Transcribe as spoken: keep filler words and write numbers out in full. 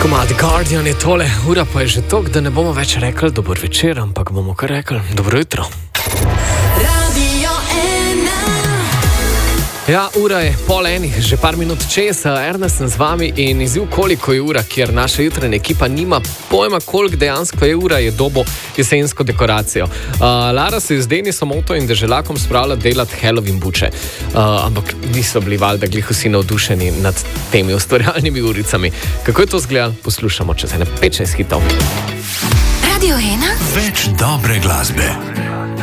Komad Guardian je tole, ura pa je že tok, da ne bomo več rekli dober večer, ampak bomo kar rekli dobro jutro. Ja, ura je pol enih, že par minut čez, Ernest sem z vami in izziv koliko je ura, kjer naša jutranja ekipa nima pojma, koliko dejansko je ura, je dobo jesensko dekoracijo. Uh, Lara se je z Denisom Oto in Deželakom spravila delati Halloween buče, uh, ampak niso bili valjda glih vsi navdušeni nad temi ustvarjalnimi uricami. Kako je to izgledalo, poslušamo čez ene pet šest hitov. Radio ena. Več dobre glasbe.